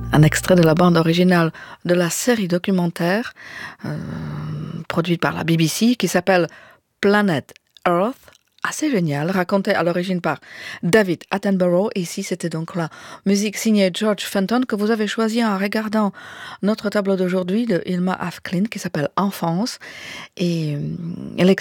Un extrait de la bande originale de la série documentaire produite par la BBC qui s'appelle Planet Earth, assez génial, raconté à l'origine par David Attenborough. Et ici, c'était donc la musique signée George Fenton que vous avez choisie en regardant notre tableau d'aujourd'hui de Ilma Afklint qui s'appelle Enfance. Et